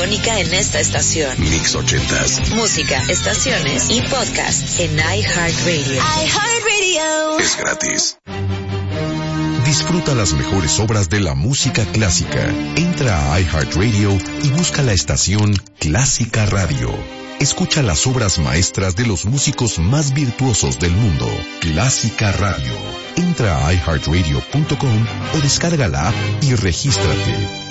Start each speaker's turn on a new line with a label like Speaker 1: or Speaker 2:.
Speaker 1: electrónica en esta estación.
Speaker 2: Mix 80s.
Speaker 1: Música, estaciones y podcasts en iHeartRadio. iHeartRadio.
Speaker 2: Es gratis. Disfruta las mejores obras de la música clásica. Entra a iHeartRadio y busca la estación Clásica Radio. Escucha las obras maestras de los músicos más virtuosos del mundo. Clásica Radio. Entra a iHeartRadio.com o descarga la app y regístrate.